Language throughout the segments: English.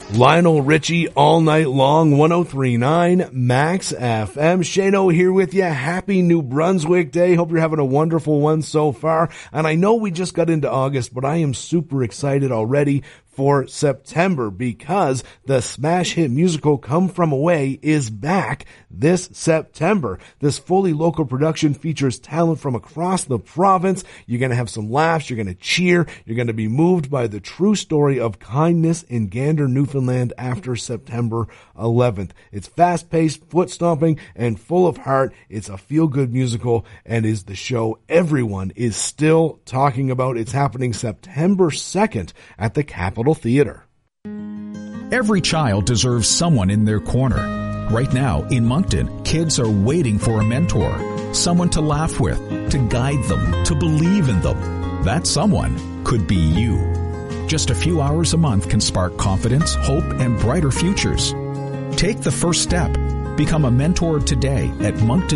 Lionel Richie all night long, 103.9 Max FM. Shano here with you. Happy New Brunswick Day. Hope you're having a wonderful one so far. And I know we just got into August, but I am super excited already for September because the smash hit musical Come From Away is back this September. This fully local production features talent from across the province. You're going to have some laughs. You're going to cheer. You're going to be moved by the true story of kindness in Gander, Newfoundland after September 11th. It's fast-paced, foot-stomping, and full of heart. It's a feel-good musical and is the show everyone is still talking about. It's happening September 2nd at the Capitol Theater. Every child deserves someone in their corner. Right now, in Moncton, kids are waiting for a mentor, someone to laugh with, to guide them, to believe in them. That someone could be you. Just a few hours a month can spark confidence, hope, and brighter futures. Take the first step. Become a mentor today at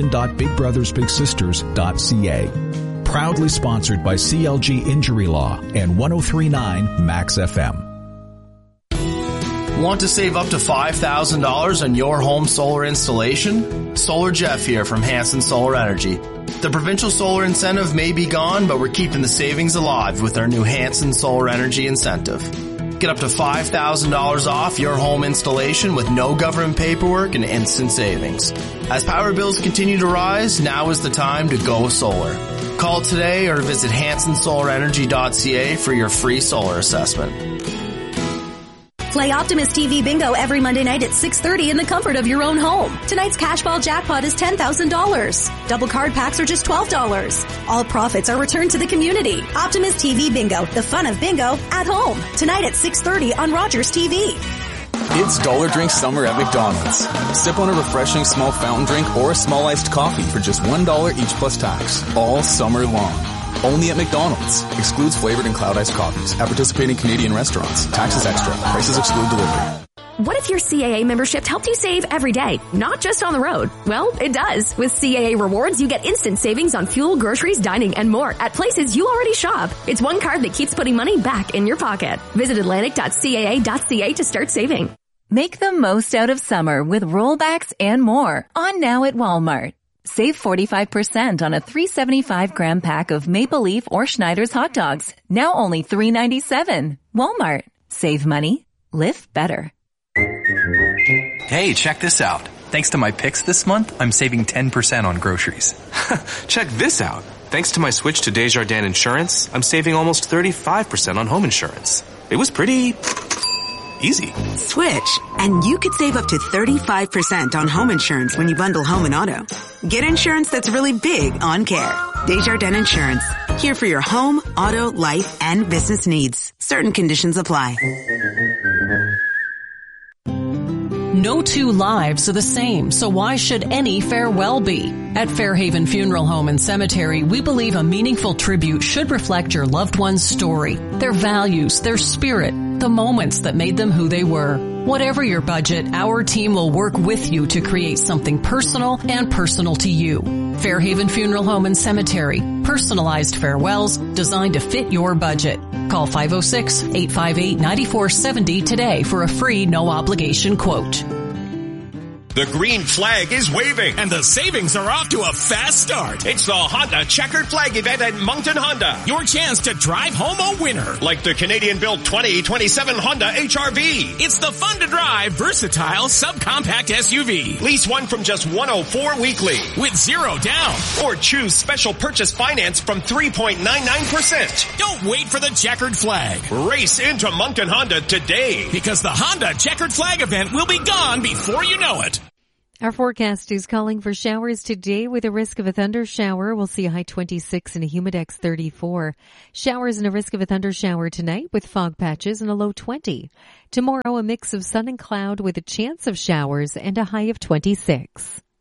moncton.bigbrothersbigsisters.ca. Proudly sponsored by CLG Injury Law and 103.9 Max FM. Want to save up to $5,000 on your home solar installation? Solar Jeff here from Hanson Solar Energy. The provincial solar incentive may be gone, but we're keeping the savings alive with our new Hanson Solar Energy incentive. Get up to $5,000 off your home installation with no government paperwork and instant savings. As power bills continue to rise, now is the time to go solar. Call today or visit hansonsolarenergy.ca for your free solar assessment. Play Optimus TV Bingo every Monday night at 6:30 in the comfort of your own home. Tonight's cash ball jackpot is $10,000. Double card packs are just $12. All profits are returned to the community. Optimus TV Bingo, the fun of bingo at home. Tonight at 6:30 on Rogers TV. It's Dollar Drink Summer at McDonald's. Sip on a refreshing small fountain drink or a small iced coffee for just $1 each plus tax. All summer long. Only at McDonald's. Excludes flavored and cloud iced coffees. At participating Canadian restaurants. Taxes extra. Prices exclude delivery. What if your CAA membership helped you save every day, not just on the road? Well, it does. With CAA Rewards, you get instant savings on fuel, groceries, dining, and more at places you already shop. It's one card that keeps putting money back in your pocket. Visit Atlantic.caa.ca to start saving. Make the most out of summer with rollbacks and more on now at Walmart. Save 45% on a 375-gram pack of Maple Leaf or Schneider's hot dogs. Now only $3.97. Walmart. Save money. Live better. Hey, check this out. Thanks to my picks this month, I'm saving 10% on groceries. Check this out. Thanks to my switch to Desjardins Insurance, I'm saving almost 35% on home insurance. It was pretty easy. Switch, and you could save up to 35% on home insurance when you bundle home and auto. Get insurance that's really big on care. Desjardins Insurance. Here for your home, auto, life, and business needs. Certain conditions apply. No two lives are the same, so why should any farewell be? At Fairhaven Funeral Home and Cemetery, we believe a meaningful tribute should reflect your loved one's story, their values, their spirit, the moments that made them who they were. Whatever your budget, our team will work with you to create something personal and personal to you. Fairhaven Funeral Home and Cemetery. Personalized farewells designed to fit your budget. Call 506-858-9470 today for a free no-obligation quote. The green flag is waving, and the savings are off to a fast start. It's the Honda Checkered Flag event at Moncton Honda. Your chance to drive home a winner, like the Canadian-built 2027 Honda HR-V. It's the fun-to-drive, versatile, subcompact SUV. Lease one from just $104 weekly, with 0 down. Or choose special purchase finance from 3.99%. Don't wait for the Checkered Flag. Race into Moncton Honda today, because the Honda Checkered Flag event will be gone before you know it. Our forecast is calling for showers today with a risk of a thunder shower. We'll see a high 26 and a humidex 34. Showers and a risk of a thunder shower tonight with fog patches and a low 20. Tomorrow, a mix of sun and cloud with a chance of showers and a high of 26.